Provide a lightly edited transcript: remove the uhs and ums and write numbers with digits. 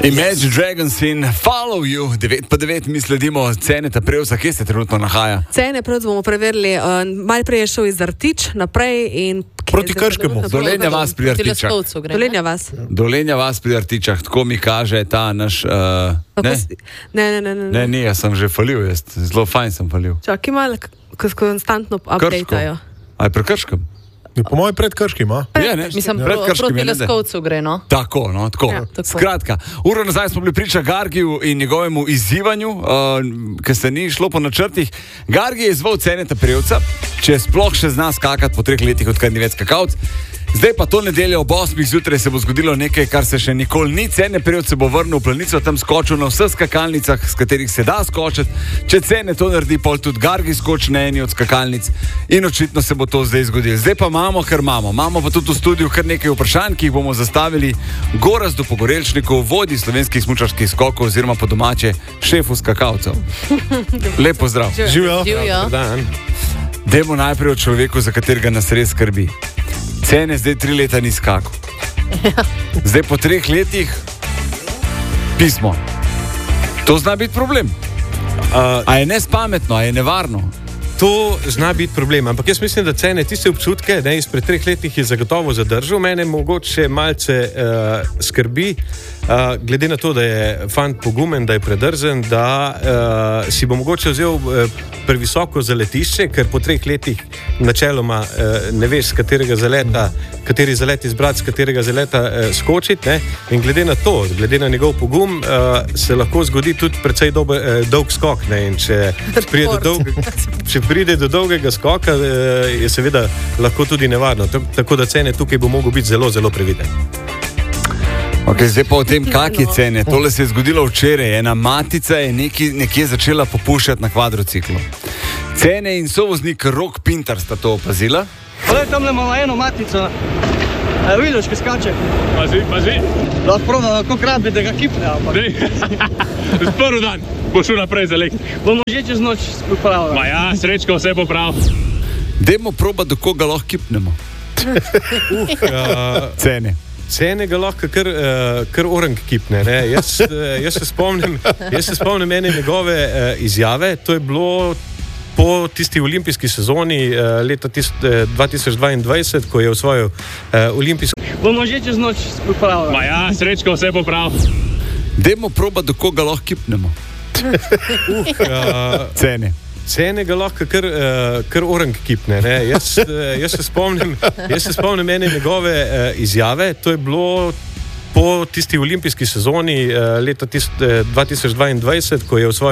Imagine Dragons in Follow You, 9:09, mi sledimo Ceneta Prevca, kje se trenutno nahaja? Cene Prevc bomo preverili, malo prej je šel iz Artič naprej in... Proti Krškemu. Dolenja vas pri Artičah. Dolenja vas pri Artičah, tako mi kaže ta naš... Ne. Ne, jaz sem že falil, zelo fajn sem falil. Čakaj malo, ko konstantno updateo. A je pri Krškem? Po mojem pred Krškim, a? Mislim, proti Leskovcu gre, no? Tako. Ja, tako. Skratka, uro nazaj smo bili priča Gargiju in njegovemu izzivanju, ker se ni šlo po načrtih. Gargi je izval Ceneta Prevca, če sploh še zna skakati po 3 letih, odkar ni več skakavc. Zdaj pa to nedeljo ob 8 zjutraj se bo zgodilo nekaj, kar se še nikoli ni. Cene Prevc se bo vrnil v planico, tam skočil na vseh skakalnicah, s katerih se da skočiti. Če Cene to naredi, pol tudi Gargi skoči na eni od skakalnic in očitno se bo to zdaj zgodilo. Zdaj pa imamo, kar imamo. Imamo pa tudi v studiu kar nekaj vprašanj, ki jih bomo zastavili Gorazdu Pogorelčniku, vodji slovenskih smučarskih skokov oziroma po domače šefu skakalcev. Lep pozdrav. Živijo. Dajmo najprej o človeku, za katerega nas res skrbi. Cene zdaj 3 leta ni skakal. Zdaj po 3 letih pismo. To zna biti problem. A je nespametno, a je nevarno? To zna biti problem, ampak jaz mislim, da Cene tiste občutke, ne, izpred 3 letih je zagotovo zadržal. Mene mogoče malce skrbi, glede na to, da je fant pogumen, da je predrzen, da si bo mogoče vzel previsoko zaletišče, ker po 3 letih načeloma ne veš, kateri zalet izbrati, z katerega zaleta skočiti, ne? In glede na to, glede na njegov pogum, se lahko zgodi tudi precej dolg skok, ne? In če pride do dolgega skoka, je seveda lahko tudi nevarno. Tako da Cene tukaj bo mogel biti zelo, zelo previden. Okay, zdaj pa o tem, kak je Cene. Tole se je zgodilo včeraj. Ena matica je nekje začela popuščati na kvadrociklu. Cene in sovoznik Rok Pintar sta to opazila. Zdaj tamle imamo eno matico. Vidiš, ki skače. Pazi. Lahko probam, koliko rabi, da ga kipne. Prvi dan bo šel naprej za lek. Bomo že čez noč popravili. Ma ja, Srečko vse popravi. Dajmo probati, do koga lahko kipnemo. Cene. Cene ga lahko kar orang kipne. Ne? Jaz se spomnim ene njegove izjave. To je bilo po tisti olimpijski sezoni leta 2022, ko je osvojil olimpijsko. Bomo že čez noč popravili. Ma ja, Srečko vse popravi. Dajmo probati, do koga lahko kipnemo. Cene. Cene ga lahko kar orang kipne. Ne? Jaz se spomnim ene njegove izjave. To je bilo po tisti olimpijski sezoni leta 2022, ko je osvojil